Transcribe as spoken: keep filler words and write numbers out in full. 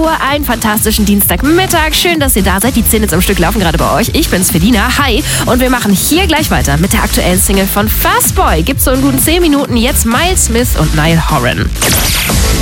Uhr, einen fantastischen Dienstagmittag. Schön, dass ihr da seid. Die Zähne am Stück laufen gerade bei euch. Ich bin's, Felina. Hi. Und wir machen hier gleich weiter mit der aktuellen Single von Fastboy. Gibt's so in guten zehn Minuten jetzt Miles Smith und Niall Horan.